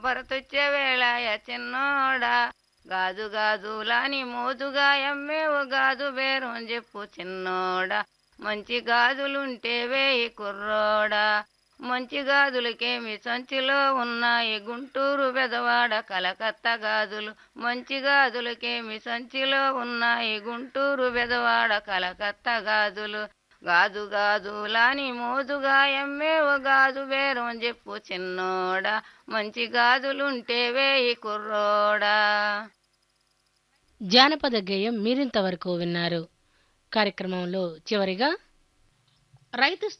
భరతొచ్చే వేళాయ చిన్నోడా గాజు గాజులాని మోజుగా ఎమ్మేవు గాజు బేరం చెప్పు చిన్నోడా మంచి గాజులుంటే వేయి కుర్రోడా మంచి గాజులకేమి సంచిలో ఉన్నాయి గుంటూరు బెదవాడ కలకత్తా గాజులు మంచి గాజులకేమి సంచిలో ఉన్నాయి గుంటూరు బెదవాడ కలకత్తా గాజులు గాజు గాజులాని మోజుగా ఎమ్మేవు గాజు బేరం చెప్పు చిన్నోడా మంచి గాజులుంటే వేయి కుర్రోడా. జానపద గేయం మీరింతవరకు విన్నారు. కార్యక్రమంలో చివరిగా రైతు